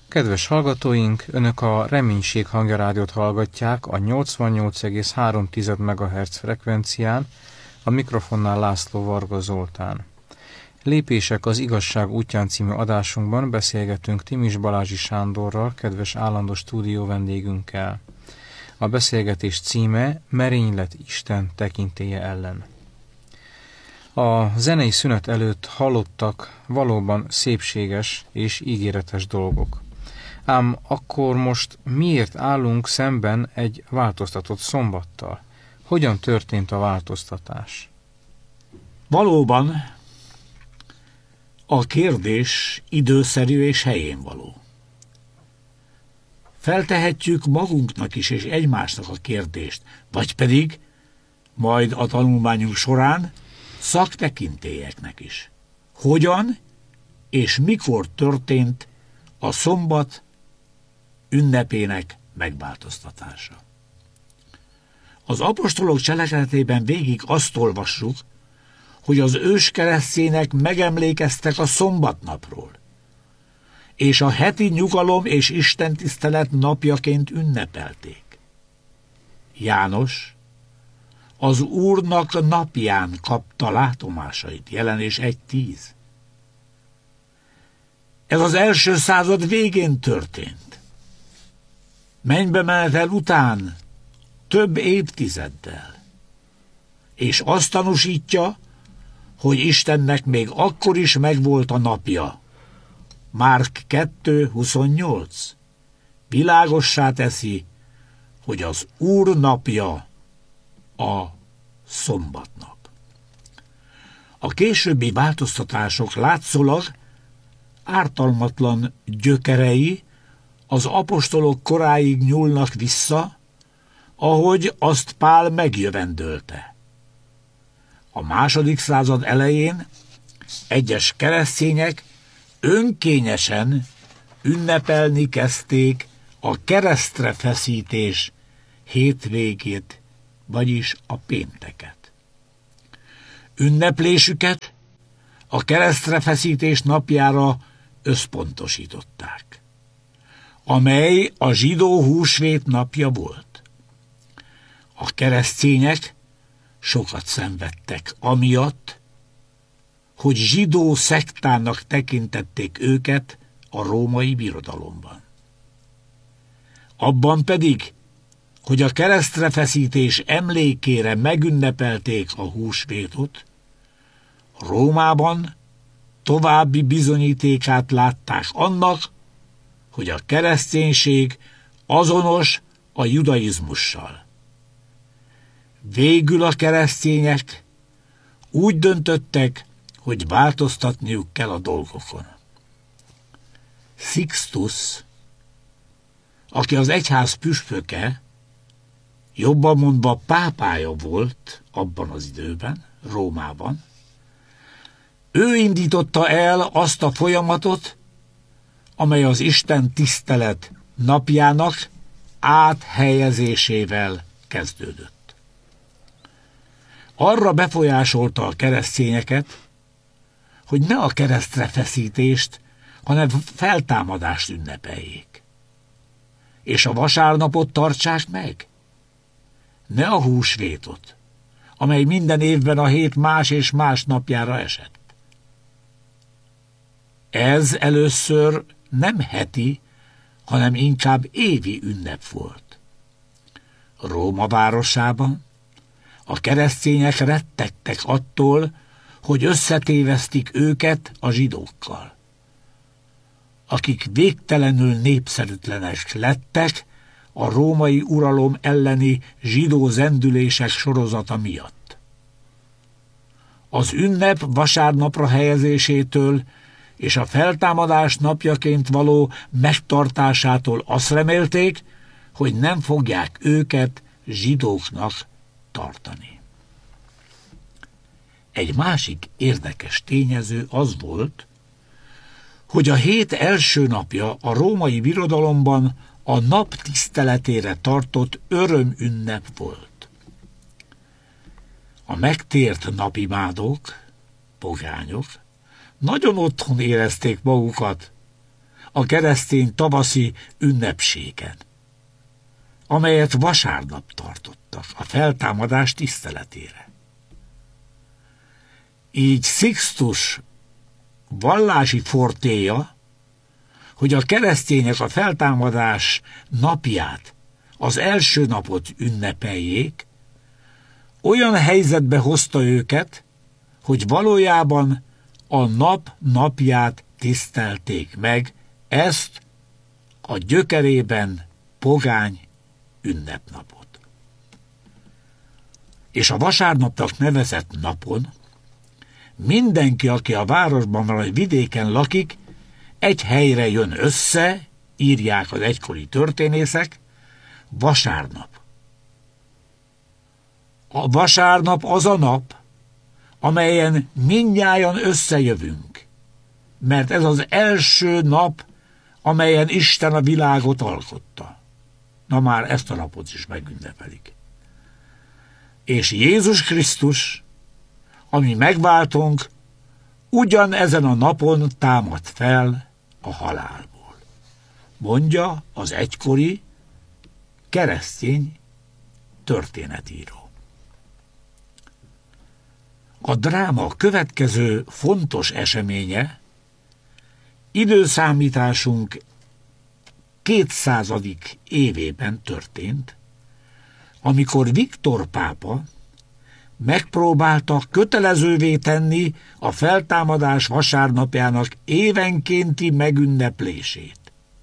Kedves hallgatóink, Önök a Reménység Hangja Rádiót hallgatják a 88,3 MHz frekvencián, a mikrofonnál László Varga Zoltán. Lépések az igazság útján című adásunkban beszélgetünk Timis Balázsi Sándorral, kedves állandó stúdió vendégünkkel. A beszélgetés címe Merénylet Isten tekintélye ellen. A zenei szünet előtt hallottak valóban szépséges és ígéretes dolgok. Ám akkor most miért állunk szemben egy változtatott szombattal? Hogyan történt a változtatás? Valóban a kérdés időszerű és helyén való. Feltehetjük magunknak is és egymásnak a kérdést, vagy pedig majd a tanulmányunk során szaktekintélyeknek is. Hogyan és mikor történt a szombat ünnepének megváltoztatása? Az apostolok cselekedetében végig azt olvassuk, hogy az őskeresztények megemlékeztek a szombatnapról, és a heti nyugalom és istentisztelet napjaként ünnepelték. János az Úrnak napján kapta látomásait, Jelenés 1:10. Ez az első század végén történt. Mennybe menetel után több évtizeddel. És azt tanúsítja, hogy Istennek még akkor is megvolt a napja. Márk 2:28 világossá teszi, hogy az Úr napja a szombatnap. A későbbi változtatások látszólag ártalmatlan gyökerei az apostolok koráig nyúlnak vissza, ahogy azt Pál megjövendölte. A második század elején egyes keresztények önkényesen ünnepelni kezdték a keresztre feszítés hétvégét, vagyis a pénteket. Ünneplésüket a keresztre feszítés napjára összpontosították, amely a zsidó húsvét napja volt. A keresztények sokat szenvedtek amiatt, hogy zsidó szektának tekintették őket a római birodalomban. Abban pedig, hogy a keresztrefeszítés emlékére megünnepelték a húsvétot, Rómában további bizonyítékát látták annak, hogy a kereszténység azonos a judaizmussal. Végül a keresztények úgy döntöttek, hogy változtatniuk kell a dolgokon. Sixtus, aki az egyház püspöke, jobban mondva pápája volt abban az időben, Rómában, ő indította el azt a folyamatot, amely az Isten tisztelet napjának áthelyezésével kezdődött. Arra befolyásolta a keresztényeket, hogy ne a keresztre feszítést, hanem feltámadást ünnepeljék. És a vasárnapot tartsák meg. Ne a húsvétot, amely minden évben a hét más és más napjára esett. Ez először nem heti, hanem inkább évi ünnep volt. Róma városában a keresztények rettegtek attól, hogy összetévesztik őket a zsidókkal, akik végtelenül népszerűtlenek lettek a római uralom elleni zsidó zendülések sorozata miatt. Az ünnep vasárnapra helyezésétől és a feltámadás napjaként való megtartásától azt remélték, hogy nem fogják őket zsidóknak tartani. Egy másik érdekes tényező az volt, hogy a hét első napja a római birodalomban a nap tiszteletére tartott örömünnep volt. A megtért napimádók, pogányok nagyon otthon érezték magukat a keresztény tavaszi ünnepségen, amelyet vasárnap tartottak a feltámadás tiszteletére. Így Sixtus vallási fortéja, hogy a keresztények a feltámadás napját, az első napot ünnepeljék, olyan helyzetbe hozta őket, hogy valójában a nap napját tisztelték meg, ezt a gyökerében pogány ünnepnapot. És a vasárnapnak nevezett napon mindenki, aki a városban vagy vidéken lakik, egy helyre jön össze, írják az egykori történészek, vasárnap. A vasárnap az a nap, amelyen mindnyájan összejövünk, mert ez az első nap, amelyen Isten a világot alkotta. Na már ezt a napot is megünnepelik. És Jézus Krisztus, ami megváltunk, ugyanezen a napon támad fel a halálból, mondja az egykori keresztény történetíró. A dráma következő fontos eseménye időszámításunk 200. évében történt, amikor Viktor pápa megpróbálta kötelezővé tenni a feltámadás vasárnapjának évenkénti megünneplését.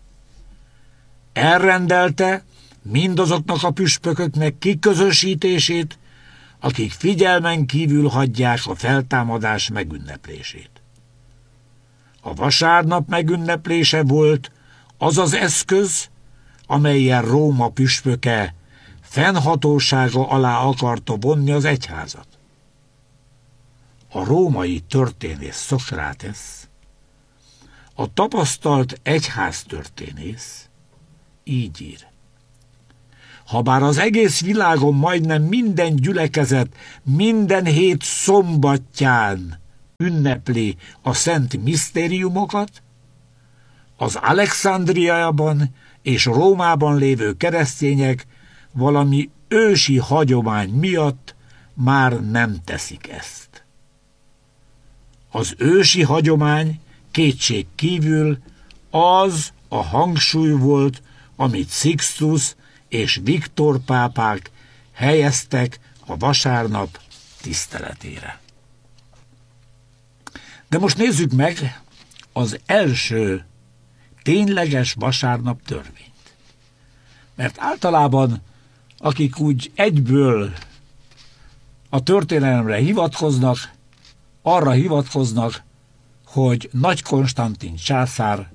Elrendelte mindazoknak a püspököknek kiközösítését, akik figyelmen kívül hagyják a feltámadás megünneplését. A vasárnap megünneplése volt az az eszköz, amellyel Róma püspöke fennhatósága alá akarta vonni az egyházat. A római történész Szokrátész, a tapasztalt egyháztörténész így ír. Habár az egész világon majdnem minden gyülekezet minden hét szombatján ünnepli a szent misztériumokat, az Alexandriában és Rómában lévő keresztények valami ősi hagyomány miatt már nem teszik ezt. Az ősi hagyomány kétség kívül az a hangsúly volt, amit Sixtus és Viktor pápák helyeztek a vasárnap tiszteletére. De most nézzük meg az első tényleges vasárnap törvényt. Mert általában, akik úgy egyből a történelemre hivatkoznak, arra hivatkoznak, hogy Nagy Konstantin császár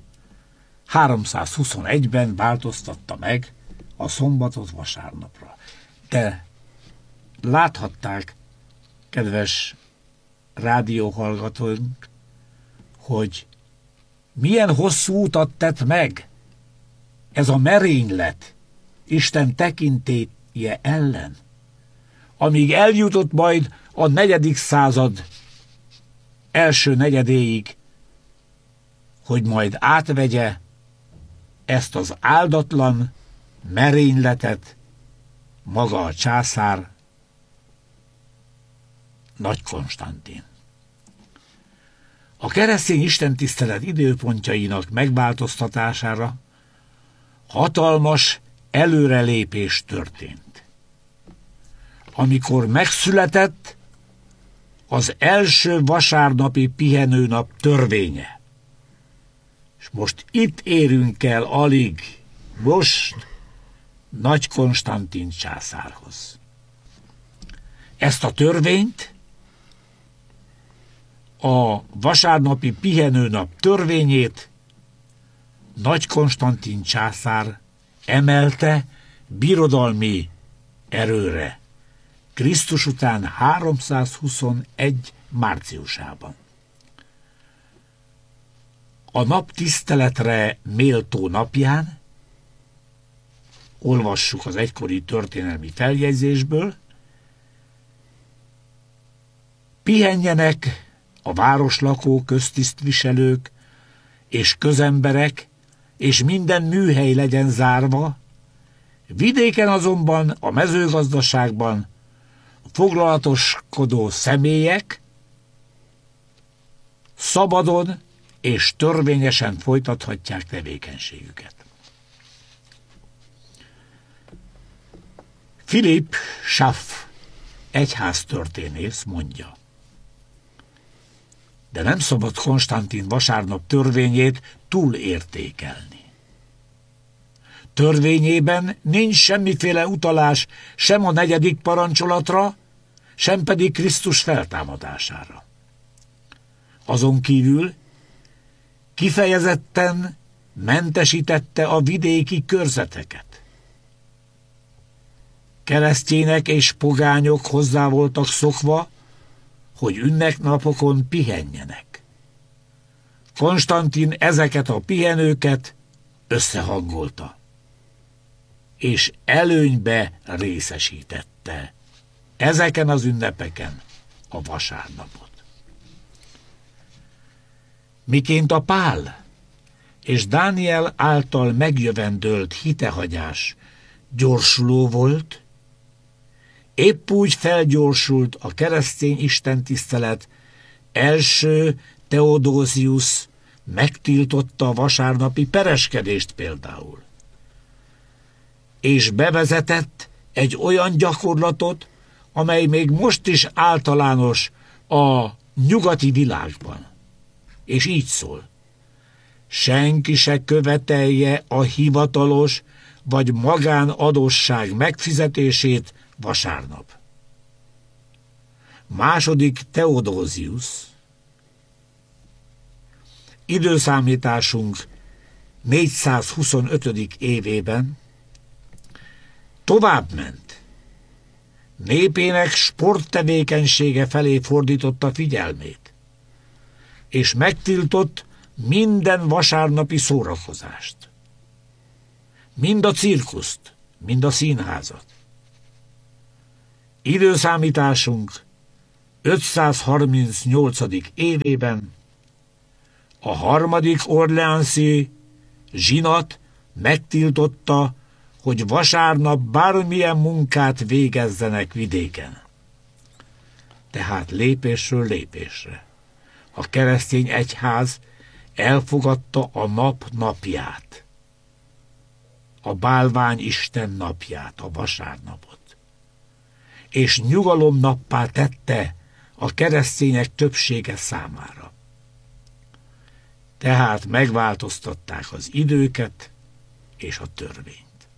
321-ben változtatta meg a szombatot vasárnapra. De láthatták, kedves rádióhallgatóink, hogy milyen hosszú utat tett meg ez a merénylet Isten tekintélye ellen, amíg eljutott majd a 4. század első negyedéig, hogy majd átvegye ezt az áldatlan merényletet maga a császár, Nagy Konstantin. A keresztény istentisztelet időpontjainak megváltoztatására hatalmas előrelépés történt. Amikor megszületett az első vasárnapi pihenőnap törvénye. És most itt érünk el alig, most Nagy Konstantin császárhoz. Ezt a törvényt, a vasárnapi pihenőnap törvényét Nagy Konstantin császár emelte birodalmi erőre Krisztus után 321 márciusában. A nap tiszteletre méltó napján, olvassuk az egykori történelmi feljegyzésből, pihenjenek a városlakók, köztisztviselők és közemberek és minden műhely legyen zárva, vidéken azonban a mezőgazdaságban foglalatoskodó személyek szabadon és törvényesen folytathatják tevékenységüket. Philipp Schaff egyháztörténész mondja: de nem szabad Konstantin vasárnap törvényét túlértékelni. Törvényében nincs semmiféle utalás sem a 4. parancsolatra, sem pedig Krisztus feltámadására. Azon kívül kifejezetten mentesítette a vidéki körzeteket. Keresztjének és pogányok hozzá voltak szokva, hogy ünnepnapokon pihenjenek. Konstantin ezeket a pihenőket összehangolta, és előnybe részesítette ezeken az ünnepeken a vasárnapot. Miként a Pál és Dániel által megjövendölt hitehagyás gyorsuló volt, épp úgy felgyorsult a keresztény istentisztelet. Első Theodosius megtiltotta a vasárnapi pereskedést például, és bevezetett egy olyan gyakorlatot, amely még most is általános a nyugati világban. És így szól: senki se követelje a hivatalos vagy magánadósság megfizetését vasárnap. Második Theodosius időszámításunk 425. évében továbbment, népének sporttevékenysége felé fordította figyelmét, és megtiltott minden vasárnapi szórakozást, mind a cirkuszt, mind a színházat. Időszámításunk 538. évében a 3. orleanszi zsinat megtiltotta, hogy vasárnap bármilyen munkát végezzenek vidéken. Tehát lépésről lépésre a keresztény egyház elfogadta a nap napját, a bálvány Isten napját, a vasárnapot, és nyugalomnappá tette a keresztények többsége számára. Tehát megváltoztatták az időket és a törvényt.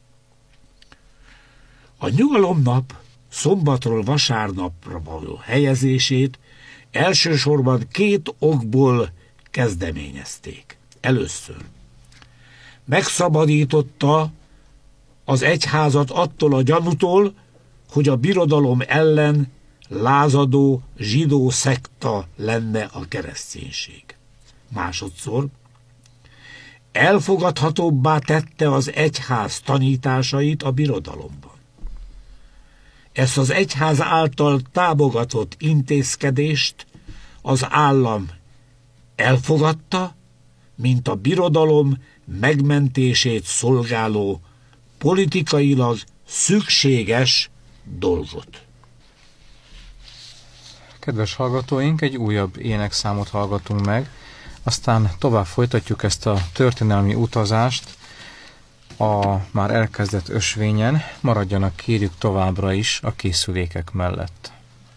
A nyugalomnap szombatról vasárnapra való helyezését elsősorban 2 okból kezdeményezték. Először megszabadította az egyházat attól a gyanútól, hogy a birodalom ellen lázadó zsidó szekta lenne a kereszténység. Másodszor elfogadhatóbbá tette az egyház tanításait a birodalomban. Ezt az egyház által támogatott intézkedést az állam elfogadta, mint a birodalom megmentését szolgáló, politikailag szükséges dolgot. Kedves hallgatóink, egy újabb énekszámot hallgatunk meg, aztán tovább folytatjuk ezt a történelmi utazást a már elkezdett ösvényen. Maradjanak, kérjük, továbbra is a készülékek mellett.